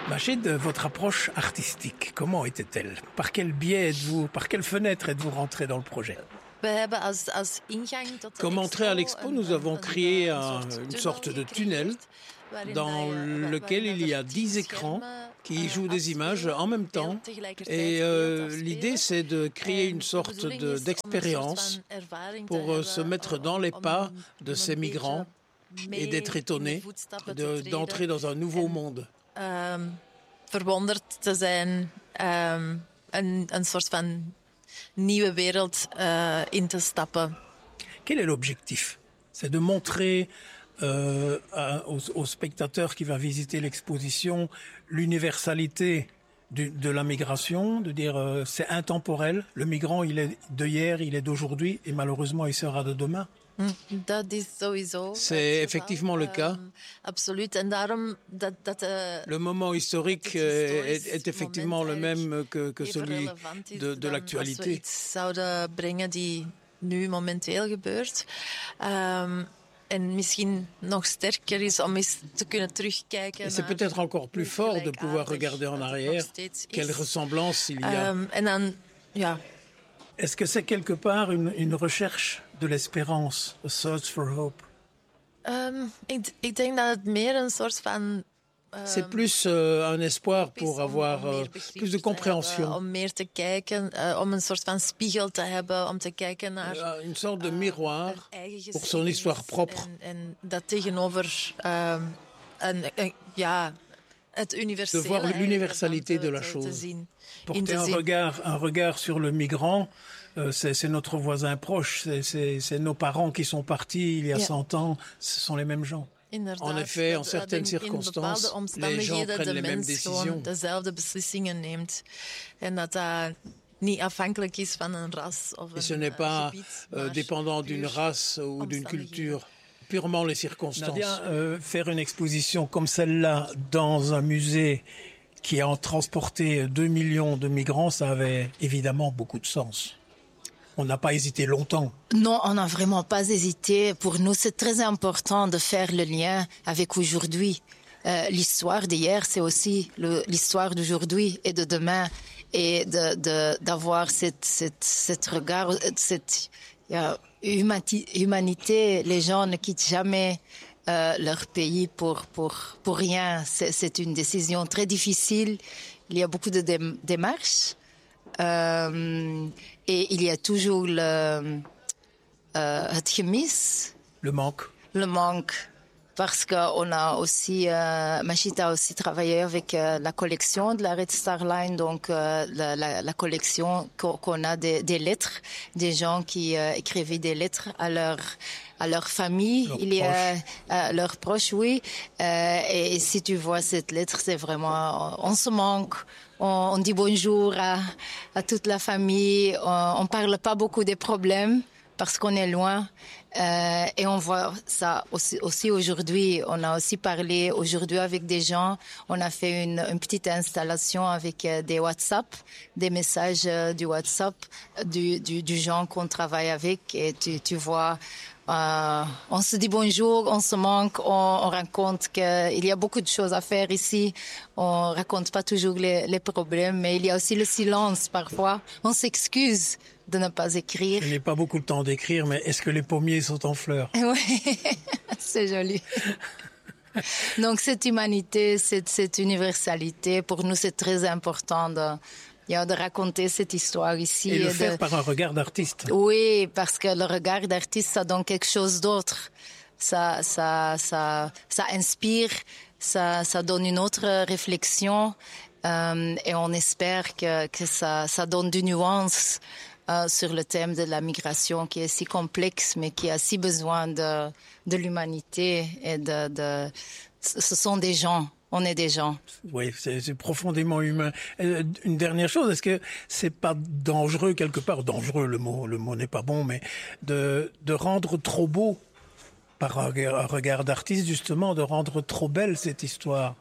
Majid, votre approche artistique, comment était-elle? Par quel biais par quelle fenêtre êtes-vous rentré dans le projet? Comme entrée à l'expo, nous avons créé une sorte de tunnel dans lequel il y a 10 écrans qui jouent des images en même temps. Et l'idée, c'est de créer une sorte d'expérience pour se mettre dans les pas de ces migrants et d'être étonné d'entrer dans un nouveau monde. Verwonderd te zijn, een soort van nieuwe wereld in te stappen. Quel est l'objectif? C'est de montrer aux spectateurs qui va visiter l'exposition l'universalité de la migration, de dire c'est intemporel, le migrant il est de hier, il est d'aujourd'hui et malheureusement il sera de demain. C'est effectivement le cas. Le moment historique est effectivement le même que celui de l'actualité. Et c'est peut-être encore plus fort de pouvoir regarder en arrière quelle ressemblance il y a. Est-ce que c'est quelque part une recherche de l'espérance, a search for hope? Ik denk dat het meer een soort van... C'est plus un espoir pour avoir plus de compréhension. Om meer te kijken, om een soort van spiegel te hebben, om te kijken naar... Une sorte de miroir pour son histoire propre. En dat tegenover het universele... De voir l'universalité de la chose. Porter un regard sur le migrant, c'est notre voisin proche, c'est nos parents qui sont partis il y a 100 ans, ce sont les mêmes gens. En effet, en certaines circonstances, les gens prennent les mêmes décisions. Dezelfde beslissingen neemt. En dat niet afhankelijk is van een ras of et ce n'est pas dépendant d'une race ou d'une culture. Purement les circonstances. Nadia, faire une exposition comme celle-là dans un musée qui a transporté 2 millions de migrants, ça avait évidemment beaucoup de sens. On n'a pas hésité longtemps. Non, on n'a vraiment pas hésité. Pour nous, c'est très important de faire le lien avec aujourd'hui. L'histoire d'hier, c'est aussi l'histoire d'aujourd'hui et de demain. Et d'avoir cette regard, cette humanité. Les gens ne quittent jamais leur pays pour rien. C'est une décision très difficile. Il y a beaucoup de démarches. Et il y a toujours het gemis. Le manque. Le manque. Parce qu'on a aussi, Majid a aussi travaillé avec la collection de la Red Star Line, donc la collection qu'on a des lettres, des gens qui écrivaient des lettres à leur famille, leurs proches, oui. Et si tu vois cette lettre, c'est vraiment, on se manque. On dit bonjour à toute la famille. On parle pas beaucoup des problèmes parce qu'on est loin. Et on voit ça aussi aujourd'hui. On a aussi parlé aujourd'hui avec des gens. On a fait une petite installation avec des WhatsApp, des messages du WhatsApp du gens qu'on travaille avec. Et tu vois, on se dit bonjour, on se manque, on raconte qu'il y a beaucoup de choses à faire ici. On raconte pas toujours les problèmes, mais il y a aussi le silence parfois. On s'excuse de ne pas écrire. Je n'ai pas beaucoup de temps d'écrire, mais est-ce que les pommiers sont en fleurs? Oui, c'est joli. Donc cette humanité, cette universalité, pour nous c'est très important de raconter cette histoire ici. Et le faire par un regard d'artiste. Oui, parce que le regard d'artiste, ça donne quelque chose d'autre. Ça inspire, ça donne une autre réflexion. Et on espère que ça donne du nuance sur le thème de la migration qui est si complexe, mais qui a si besoin de l'humanité et ce sont des gens. On est des gens. Oui, c'est profondément humain. Une dernière chose, est-ce que c'est pas dangereux quelque part, dangereux le mot n'est pas bon, mais de rendre trop beau par un regard d'artiste justement, de rendre trop belle cette histoire.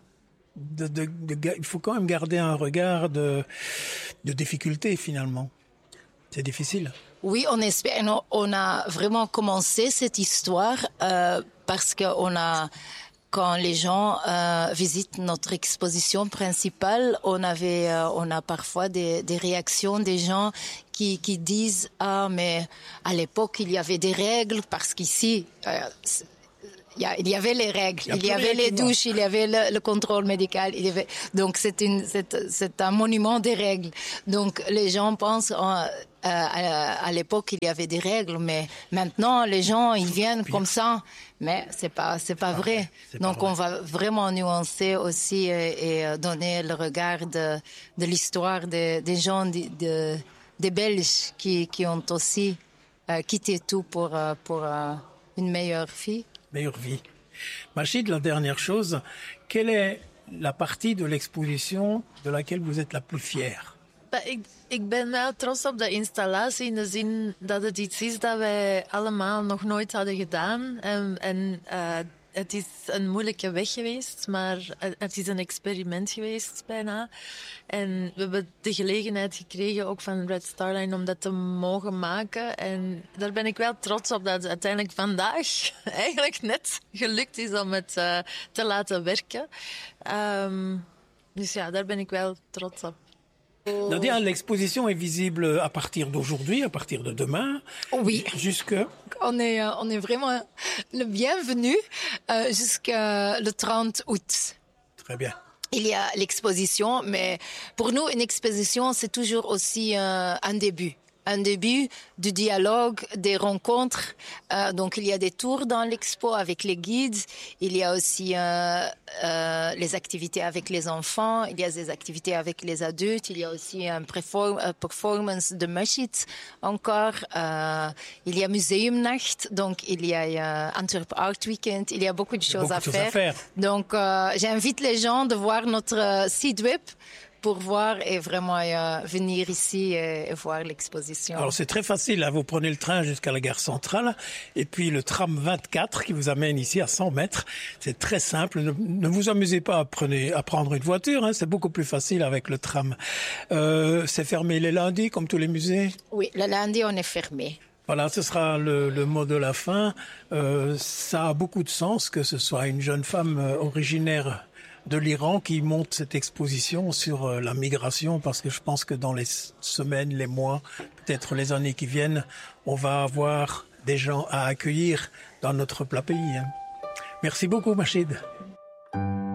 Il faut quand même garder un regard de difficulté finalement. C'est difficile. Oui, on espère. On a vraiment commencé cette histoire parce qu'on a quand les gens visitent notre exposition principale, on a parfois des réactions des gens qui disent mais à l'époque il y avait des règles parce qu'ici il y avait les règles, il y avait les douches, il y avait le contrôle médical, donc c'est un monument des règles. Donc les gens pensent à l'époque il y avait des règles, mais maintenant les gens ils viennent comme ça, mais c'est pas vrai. Donc on va vraiment nuancer aussi et donner le regard de l'histoire des gens des Belges qui ont aussi quitté tout pour une meilleure vie. Meilleure vie. Machid, la dernière chose, quelle est la partie de l'exposition de laquelle vous êtes la plus fière? Ik ben wel trots op de installatie in de zin dat het iets is dat wij allemaal nog nooit hadden gedaan. Het is een moeilijke weg geweest, maar het is een experiment geweest bijna. En we hebben de gelegenheid gekregen ook van Red Star Line om dat te mogen maken. En daar ben ik wel trots op dat het uiteindelijk vandaag eigenlijk net gelukt is om het te laten werken. Dus ja, daar ben ik wel trots op. Nadia, l'exposition est visible à partir d'aujourd'hui, à partir de demain. Oui. Jusque... On est vraiment le bienvenu jusqu'à le 30 août. Très bien. Il y a l'exposition, mais pour nous, une exposition, c'est toujours aussi un début. Un début du dialogue, des rencontres. Donc, il y a des tours dans l'expo avec les guides. Il y a aussi les activités avec les enfants. Il y a des activités avec les adultes. Il y a aussi une performance de Machid encore. Il y a Museumnacht. Donc, il y a Antwerp Art Weekend. Il y a beaucoup de choses à faire. Donc, j'invite les gens de voir notre site web pour voir et vraiment venir ici et voir l'exposition. Alors c'est très facile, hein. Vous prenez le train jusqu'à la gare centrale et puis le tram 24 qui vous amène ici à 100 mètres. C'est très simple, ne vous amusez pas à prendre une voiture, hein. C'est beaucoup plus facile avec le tram. C'est fermé les lundis comme tous les musées? Oui, le lundi on est fermé. Voilà, ce sera le mot de la fin. Ça a beaucoup de sens que ce soit une jeune femme originaire de l'Iran qui monte cette exposition sur la migration, parce que je pense que dans les semaines, les mois, peut-être les années qui viennent, on va avoir des gens à accueillir dans notre plat pays. Merci beaucoup, Machid.